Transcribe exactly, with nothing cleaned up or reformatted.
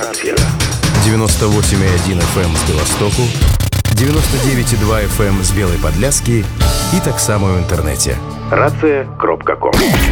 девяносто восемь и один эф эм з Беластоку, девяносто девять и два эф эм з Белой Подляски и так само в интернете. рация крапка ком.